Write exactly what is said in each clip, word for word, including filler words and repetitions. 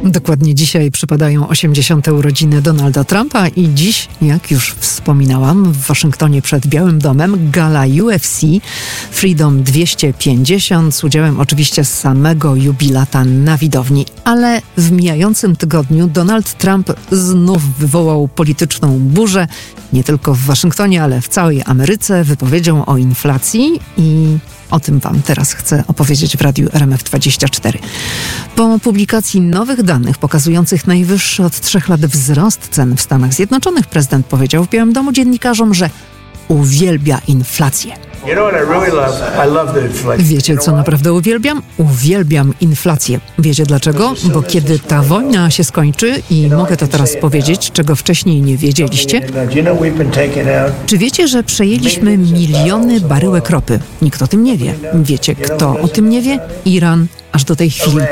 Dokładnie dzisiaj przypadają osiemdziesiąte urodziny Donalda Trumpa i dziś, jak już wspominałam, w Waszyngtonie przed Białym Domem gala U F C Freedom dwieście pięćdziesiąt z udziałem oczywiście samego jubilata na widowni. Ale w mijającym tygodniu Donald Trump znów wywołał polityczną burzę, nie tylko w Waszyngtonie, ale w całej Ameryce, wypowiedzią o inflacji i o tym Wam teraz chcę opowiedzieć w Radiu R M F dwadzieścia cztery. Po publikacji nowych danych pokazujących najwyższy od trzech lat wzrost cen w Stanach Zjednoczonych, prezydent powiedział w Białym Domu dziennikarzom, że uwielbia inflację. Wiecie, co naprawdę uwielbiam? Uwielbiam inflację. Wiecie dlaczego? Bo kiedy ta wojna się skończy, i mogę to teraz powiedzieć, czego wcześniej nie wiedzieliście, czy wiecie, że przejęliśmy miliony baryłek ropy? Nikt o tym nie wie. Wiecie, kto o tym nie wie? Iran, aż do tej chwili.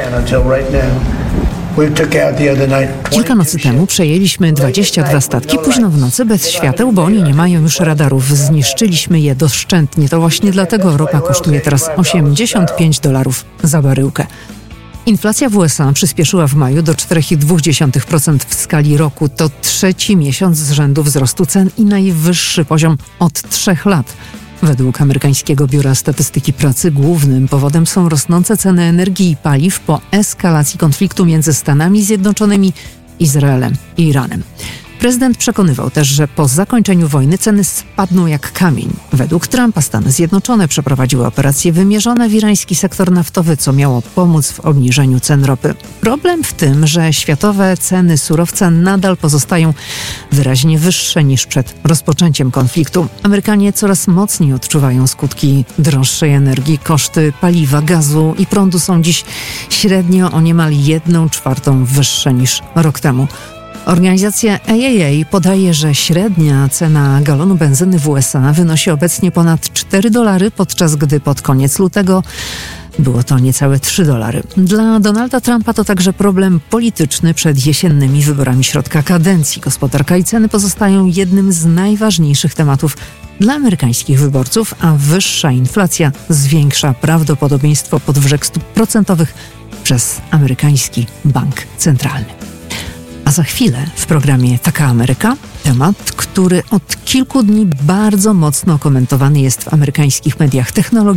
Kilka nocy temu przejęliśmy dwadzieścia dwa statki późno w nocy bez świateł, bo oni nie mają już radarów. Zniszczyliśmy je doszczętnie. To właśnie dlatego ropa kosztuje teraz osiemdziesiąt pięć dolarów za baryłkę. Inflacja w U S A przyspieszyła w maju do cztery przecinek dwa procent w skali roku. To trzeci miesiąc z rzędu wzrostu cen i najwyższy poziom od trzech lat. Według amerykańskiego Biura Statystyki Pracy głównym powodem są rosnące ceny energii i paliw po eskalacji konfliktu między Stanami Zjednoczonymi, Izraelem i Iranem. Prezydent przekonywał też, że po zakończeniu wojny ceny spadną jak kamień. Według Trumpa Stany Zjednoczone przeprowadziły operacje wymierzone w irański sektor naftowy, co miało pomóc w obniżeniu cen ropy. Problem w tym, że światowe ceny surowca nadal pozostają wyraźnie wyższe niż przed rozpoczęciem konfliktu. Amerykanie coraz mocniej odczuwają skutki droższej energii. Koszty paliwa, gazu i prądu są dziś średnio o niemal jedną czwartą wyższe niż rok temu. Organizacja A A A podaje, że średnia cena galonu benzyny w U S A wynosi obecnie ponad cztery dolary, podczas gdy pod koniec lutego było to niecałe trzy dolary. Dla Donalda Trumpa to także problem polityczny przed jesiennymi wyborami środka kadencji. Gospodarka i ceny pozostają jednym z najważniejszych tematów dla amerykańskich wyborców, a wyższa inflacja zwiększa prawdopodobieństwo podwyżek stóp procentowych przez amerykański bank centralny. A za chwilę w programie Taka Ameryka temat, który od kilku dni bardzo mocno komentowany jest w amerykańskich mediach technologicznych.